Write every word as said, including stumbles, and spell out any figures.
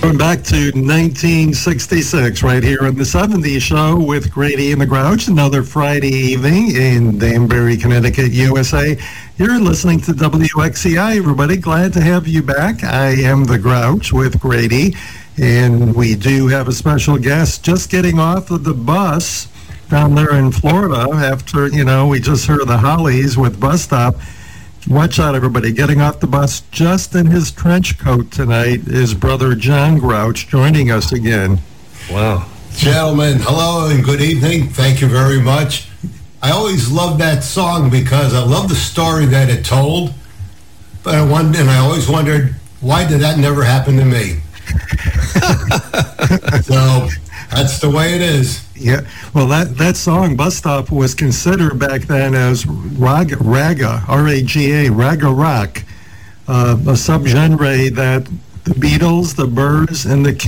Going back to nineteen sixty-six, right here on the seventies Show with Grady and the Grouch, another Friday evening in Danbury, Connecticut, U S A. You're listening to W X C I, everybody. Glad to have you back. I am the Grouch with Grady, and we do have a special guest just getting off of the bus down there in Florida after, you know, we just heard the Hollies with Bus Stop. Watch out, everybody. Getting off the bus just in his trench coat tonight is brother John Grouch joining us again. Wow. Gentlemen, hello and good evening. Thank you very much. I always love that song because I love the story that it told. But I wondered, and I always wondered, why did that never happen to me? So that's the way it is. Yeah, well, that, that song, Bus Stop, was considered back then as raga, raga R A G A, raga rock, uh, a subgenre that the Beatles, the Byrds, and the